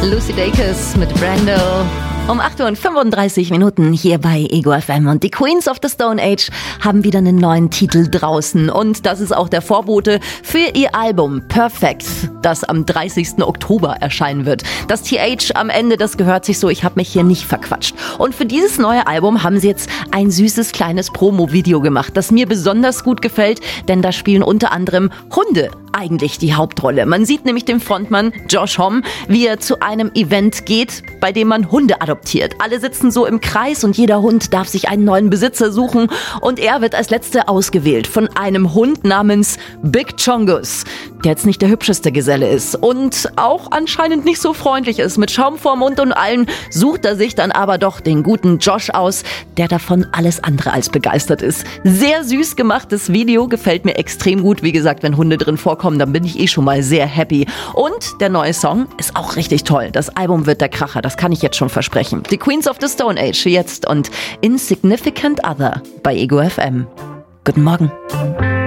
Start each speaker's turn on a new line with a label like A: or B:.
A: Lucy Dacus mit Brando. Um 8:35 Uhr hier bei Ego FM und die Queens of the Stone Age haben wieder einen neuen Titel draußen und das ist auch der Vorbote für ihr Album Perfect, das am 30. Oktober erscheinen wird. Das TH am Ende, das gehört sich so, ich habe mich hier nicht verquatscht. Und für dieses neue Album haben sie jetzt ein süßes kleines Promo-Video gemacht, das mir besonders gut gefällt, denn da spielen unter anderem Hunde eigentlich die Hauptrolle. Man sieht nämlich den Frontmann Josh Homme, wie er zu einem Event geht, bei dem man Hunde adoptiert. Alle sitzen so im Kreis und jeder Hund darf sich einen neuen Besitzer suchen und er wird als Letzter ausgewählt von einem Hund namens Big Chongus, der jetzt nicht der hübscheste Geselle ist und auch anscheinend nicht so freundlich ist. Mit Schaum vorm Mund und allen sucht er sich dann aber doch den guten Josh aus, der davon alles andere als begeistert ist. Sehr süß gemachtes Video, gefällt mir extrem gut. Wie gesagt, wenn Hunde drin vorkommen, dann bin ich schon mal sehr happy. Und der neue Song ist auch richtig toll. Das Album wird der Kracher, das kann ich jetzt schon versprechen. Die Queens of the Stone Age jetzt und Insignificant Other bei Ego FM. Guten Morgen.